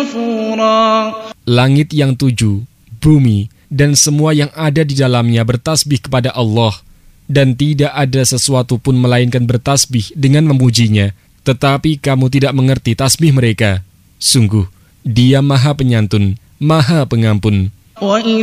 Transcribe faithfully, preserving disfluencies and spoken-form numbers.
غفورا. Langit yang tujuh, bumi, dan semua yang ada di dalamnya bertasbih kepada Allah, dan tidak ada sesuatu pun melainkan bertasbih dengan memujinya, tetapi kamu tidak mengerti tasbih mereka. Sungguh, Dia Maha Penyantun, Maha Pengampun.